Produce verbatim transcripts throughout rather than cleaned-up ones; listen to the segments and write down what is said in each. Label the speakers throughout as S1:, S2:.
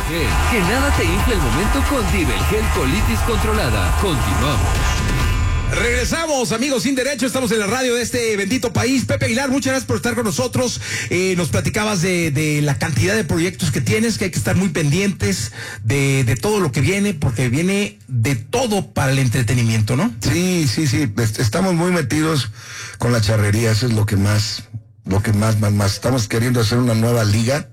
S1: Gel. Que nada te infle el momento con Divel Gel Colitis Controlada. Continuamos.
S2: Regresamos, amigos sin derecho, estamos en la radio de este bendito país. Pepe Aguilar, muchas gracias por estar con nosotros. Eh, nos platicabas de, de la cantidad de proyectos que tienes, que hay que estar muy pendientes de, de todo lo que viene, porque viene de todo para el entretenimiento, ¿no?
S3: Sí, sí, sí, estamos muy metidos con la charrería, eso es lo que más, lo que más, más, más. Estamos queriendo hacer una nueva liga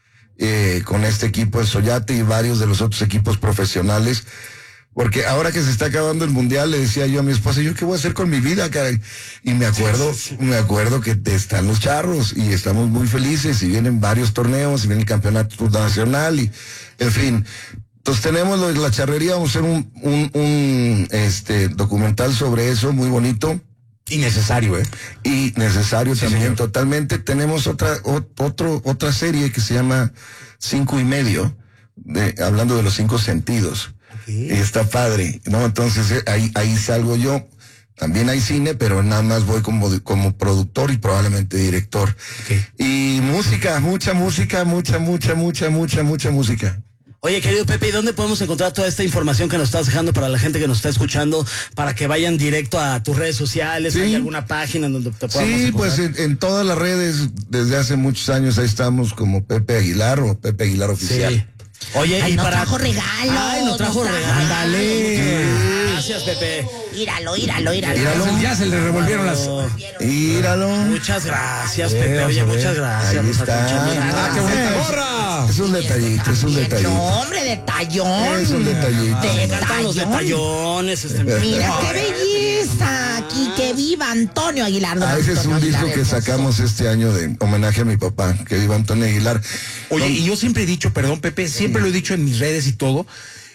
S3: eh, con este equipo de Soyate y varios de los otros equipos profesionales. Porque ahora que se está acabando el mundial, le decía yo a mi esposa, ¿yo qué voy a hacer con mi vida, caray? Y me acuerdo, me acuerdo que están los charros y estamos muy felices y vienen varios torneos y viene el campeonato nacional y, en fin. Entonces tenemos lo de la charrería, vamos a hacer un, un, un este, documental sobre eso, muy bonito.
S2: Y necesario, ¿eh?
S3: Y necesario sí, también, señor. Totalmente. Tenemos otra, o, otro, otra serie que se llama Cinco y Medio, de, hablando de los cinco sentidos. Sí. Está padre, ¿no? Entonces eh, ahí, ahí salgo yo. También hay cine, pero nada más voy como, como productor y probablemente director. Okay. Y música, mucha música, mucha, mucha, mucha, mucha, mucha música.
S4: Oye, querido Pepe, ¿y dónde podemos encontrar toda esta información que nos estás dejando para la gente que nos está escuchando, para que vayan directo a tus redes sociales? Sí. ¿Hay alguna página en donde te podamos
S3: Sí,
S4: encontrar?
S3: pues en, en todas las redes, desde hace muchos años, ahí estamos como Pepe Aguilar o Pepe Aguilar Oficial. Sí.
S4: Oye,
S5: Ay,
S4: y
S5: nos
S4: para...
S5: trajo regalo.
S4: Ay, nos trajo regalo.
S2: Dale.
S4: Gracias, Pepe.
S5: Íralo, íralo, íralo.
S2: Íralo. Ya se le revolvieron las...
S3: Íralo.
S4: Muchas gracias, Pepe. Oye, muchas gracias.
S3: Ahí está.
S2: Ah, qué bonita gorra.
S3: Es un detallito, es un detallito.
S5: No, hombre, detallón.
S3: Es un detallito.
S4: Me encantan los detallones. Este...
S5: Mira, qué belleza. Aquí, que viva Antonio Aguilar.
S3: Ah, ese es un disco que sacamos este año de homenaje a mi papá, que viva Antonio Aguilar.
S2: Oye, y yo siempre he dicho, perdón, Pepe, siempre lo he dicho en mis redes y todo,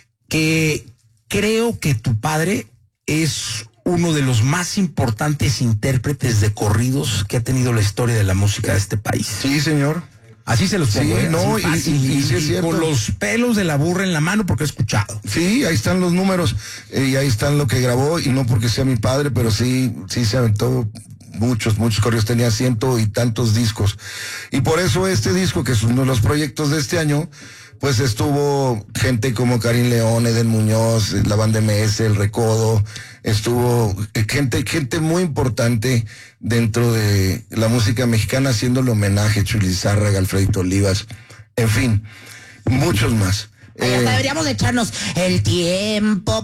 S2: que creo que tu padre es uno de los más importantes intérpretes de corridos que ha tenido la historia de la música de este país.
S3: Sí, señor.
S2: Así se los pongo,
S3: sí,
S2: ¿eh?
S3: no,
S2: Así fácil,
S3: y, y, y,
S2: y,
S3: sí es
S2: y
S3: cierto.
S2: con los pelos de la burra en la mano porque he escuchado.
S3: Sí, ahí están los números, eh, y ahí están lo que grabó, y no porque sea mi padre, pero sí, sí se aventó muchos, muchos corridos, tenía ciento y tantos discos. Y por eso este disco, que es uno de los proyectos de este año, pues estuvo gente como Karim León, Eden Muñoz, la banda M S, El Recodo, estuvo gente, gente muy importante dentro de la música mexicana haciéndole homenaje, Chuli Zárraga, Alfredito Olivas, en fin, muchos más.
S5: Ay, hasta eh, deberíamos de echarnos El tiempo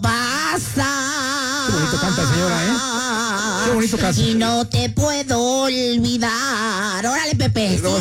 S5: pasa.
S2: Qué bonito canta, señora, ¿eh? Qué bonito canta.
S5: Y no te puedo olvidar. Órale, Pepe.